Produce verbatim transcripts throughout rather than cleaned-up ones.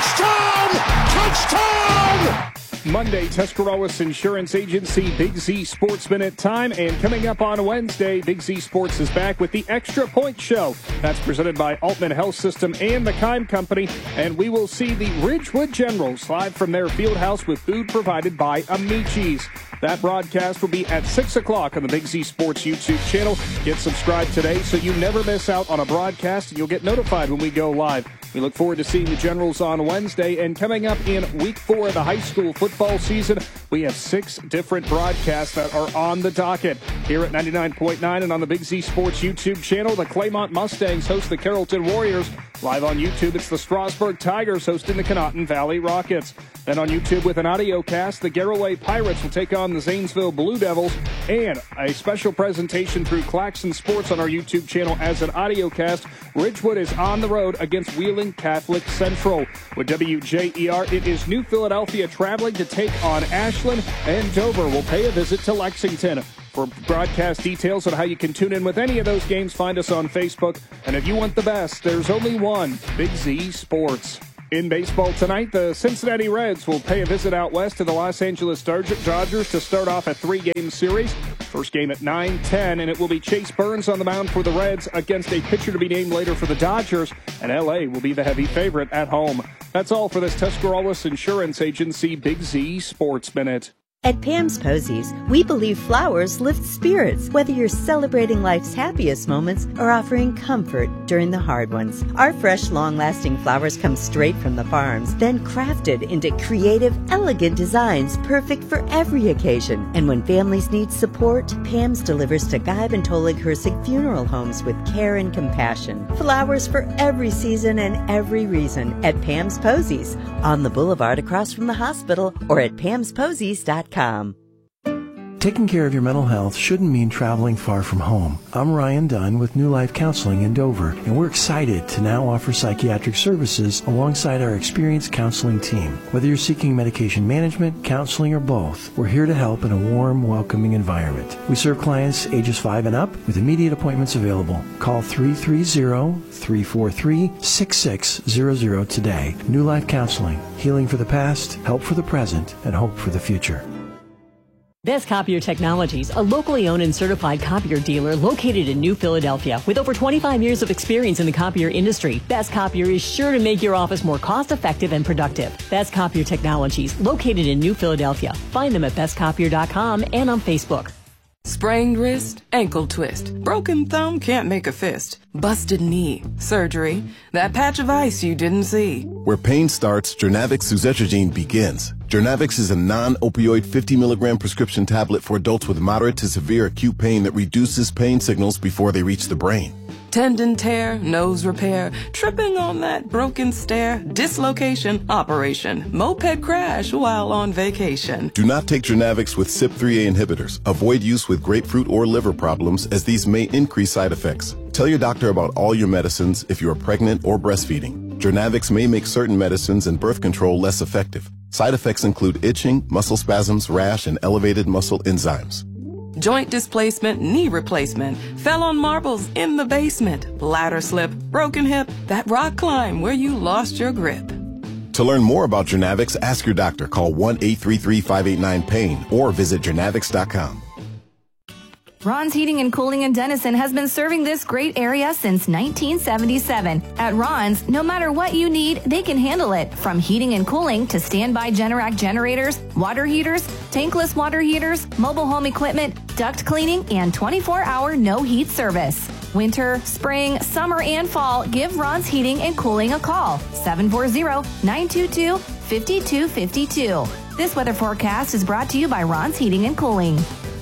Touchdown! Touchdown! Monday, Tuscarawas Insurance Agency, Big Z Sports Minute time. And coming up on Wednesday, Big Z Sports is back with the Extra Point Show. That's presented by Altman Health System and the Kime Company. And we will see the Ridgewood Generals live from their field house with food provided by Amici's. That broadcast will be at six o'clock on the Big Z Sports YouTube channel. Get subscribed today so you never miss out on a broadcast, and you'll get notified when we go live. We look forward to seeing the Generals on Wednesday. And coming up in week four of the high school football season, we have six different broadcasts that are on the docket. Here at ninety-nine point nine and on the Big Z Sports YouTube channel, the Claymont Mustangs host the Carrollton Warriors. Live on YouTube, it's the Strasburg Tigers hosting the Conotton Valley Rockets. Then on YouTube with an audio cast, the Garraway Pirates will take on the Zanesville Blue Devils. And a special presentation through Claxon Sports on our YouTube channel as an audio cast. Ridgewood is on the road against Wheeling Catholic Central. With W J E R, it is New Philadelphia traveling to take on Ashland, and Dover will pay a visit to Lexington. For broadcast details on how you can tune in with any of those games, find us on Facebook. And if you want the best, there's only one, Big Z Sports. In baseball tonight, the Cincinnati Reds will pay a visit out west to the Los Angeles Dodgers to start off a three-game series. First game at nine ten, and it will be Chase Burns on the mound for the Reds against a pitcher to be named later for the Dodgers, and L A will be the heavy favorite at home. That's all for this Tuscarawas Insurance Agency Big Z Sports Minute. At Pam's Posies, we believe flowers lift spirits, whether you're celebrating life's happiest moments or offering comfort during the hard ones. Our fresh, long-lasting flowers come straight from the farms, then crafted into creative, elegant designs perfect for every occasion. And when families need support, Pam's delivers to Geib and Tolig Hersig funeral homes with care and compassion. Flowers for every season and every reason at Pam's Posies, on the boulevard across from the hospital, or at pams posies dot com. Taking care of your mental health shouldn't mean traveling far from home. I'm Ryan Dunn with New Life Counseling in Dover, and we're excited to now offer psychiatric services alongside our experienced counseling team. Whether you're seeking medication management, counseling, or both, we're here to help in a warm, welcoming environment. We serve clients ages five and up with immediate appointments available. Call three three zero, three four three, six six zero zero today. New Life Counseling, healing for the past, help for the present, and hope for the future. Best Copier Technologies, a locally owned and certified copier dealer located in New Philadelphia. With over twenty-five years of experience in the copier industry, Best Copier is sure to make your office more cost-effective and productive. Best Copier Technologies, located in New Philadelphia. Find them at best copier dot com and on Facebook. Sprained wrist, ankle twist, broken thumb, can't make a fist, busted knee, surgery, that patch of ice you didn't see. Where pain starts, Jernavix suzetrigine begins. Jernavix is a non-opioid fifty milligram prescription tablet for adults with moderate to severe acute pain that reduces pain signals before they reach the brain. Tendon tear, nose repair, tripping on that broken stair, dislocation, operation, moped crash while on vacation. Do not take Jernavix with C Y P three A inhibitors. Avoid use with grapefruit or liver problems, as these may increase side effects. Tell your doctor about all your medicines if you are pregnant or breastfeeding. Jernavix may make certain medicines and birth control less effective. Side effects include itching, muscle spasms, rash, and elevated muscle enzymes. Joint displacement, knee replacement, fell on marbles in the basement, ladder slip, broken hip, that rock climb where you lost your grip. To learn more about Jernavix, ask your doctor. Call one eight three three, five eight nine, pain or visit jernavix dot com. Ron's Heating and Cooling in Denison has been serving this great area since nineteen seventy-seven. At Ron's, no matter what you need, they can handle it. From heating and cooling to standby Generac generators, water heaters, tankless water heaters, mobile home equipment, duct cleaning, and twenty-four hour no-heat service. Winter, spring, summer, and fall, give Ron's Heating and Cooling a call. seven four zero, nine two two, five two five two. This weather forecast is brought to you by Ron's Heating and Cooling.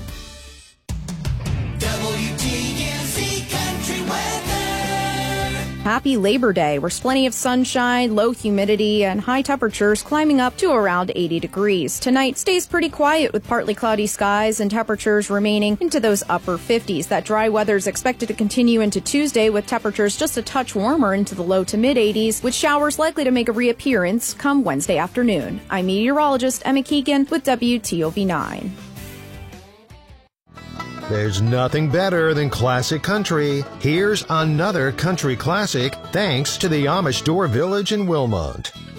Happy Labor Day. There's plenty of sunshine, low humidity, and high temperatures climbing up to around eighty degrees. Tonight stays pretty quiet with partly cloudy skies and temperatures remaining into those upper fifties. That dry weather is expected to continue into Tuesday with temperatures just a touch warmer into the low to mid eighties, with showers likely to make a reappearance come Wednesday afternoon. I'm meteorologist Emma Keegan with W T O V nine. There's nothing better than classic country. Here's another country classic thanks to the Amish Door Village in Wilmont.